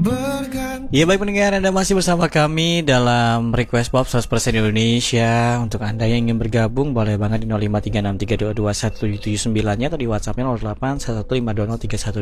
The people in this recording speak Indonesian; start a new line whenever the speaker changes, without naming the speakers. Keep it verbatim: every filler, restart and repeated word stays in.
Ya baik pendengar, Anda masih bersama kami dalam Request Pop seratus persen Indonesia. Untuk Anda yang ingin bergabung boleh banget di nol lima tiga enam tiga dua dua satu tujuh tujuh sembilan nya atau di WhatsApp-nya nol delapan satu satu lima dua nol tiga satu